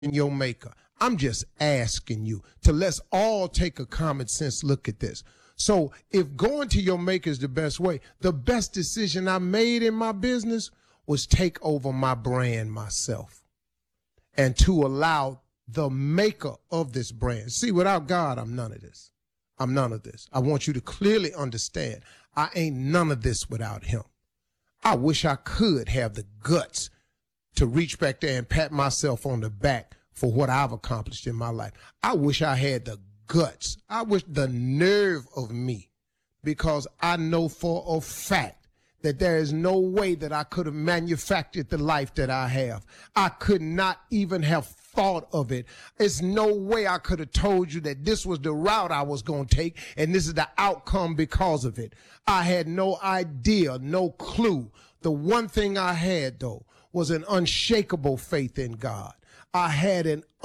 your maker. I'm just asking you to let's all take a common sense look at this. So if going to your maker is the best way, the best decision I made in my business was take over my brand myself and to allow the maker of this brand. See, without God, I'm none of this. I'm none of this. I want you to clearly understand I ain't none of this without him. I wish I could have the guts to reach back there and pat myself on the back for what I've accomplished in my life. I wish I had the guts. I wish the nerve of me, because I know for a fact that there is no way that I could have manufactured the life that I have. I could not even have thought of it. There's no way I could have told you that this was the route I was going to take and this is the outcome because of it. I had no idea, no clue. The one thing I had, though, was an unshakable faith in God. I had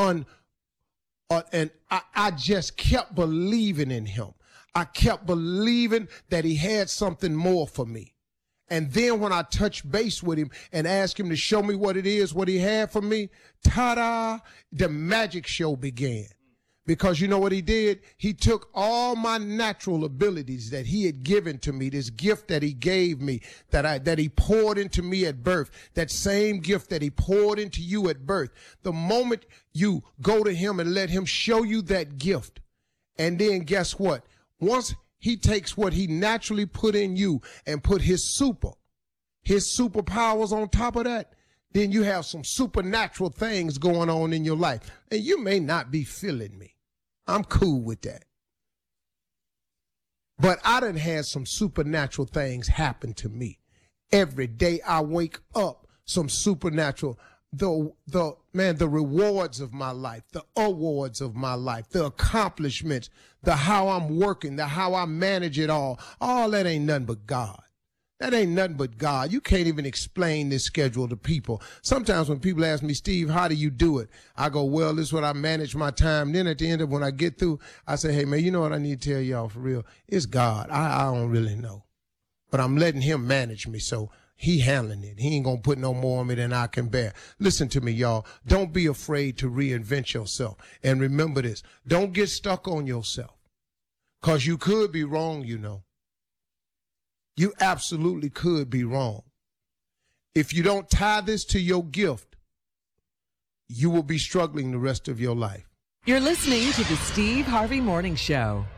I just kept believing in him. I kept believing that he had something more for me. And then when I touched base with him and asked him to show me what it is, what he had for me, ta-da, the magic show began. Because you know what he did? He took all my natural abilities that he had given to me, this gift that he gave me, that he poured into me at birth, that same gift that he poured into you at birth. The moment you go to him and let him show you that gift, and then guess what? Once he takes what he naturally put in you and put his superpowers on top of that, then you have some supernatural things going on in your life. And you may not be feeling me. I'm cool with that. But I done had some supernatural things happen to me. Every day I wake up, some supernatural, the rewards of my life, the awards of my life, the accomplishments, the how I'm working, the how I manage it all that ain't nothing but God. That ain't nothing but God. You can't even explain this schedule to people. Sometimes when people ask me, Steve, how do you do it? I go, well, this is what I manage my time. Then at the end of when I get through, I say, hey, man, you know what I need to tell y'all for real? It's God. I don't really know. But I'm letting him manage me, so he handling it. He ain't going to put no more on me than I can bear. Listen to me, y'all. Don't be afraid to reinvent yourself. And remember this. Don't get stuck on yourself, because you could be wrong, you know. You absolutely could be wrong. If you don't tie this to your gift, you will be struggling the rest of your life. You're listening to the Steve Harvey Morning Show.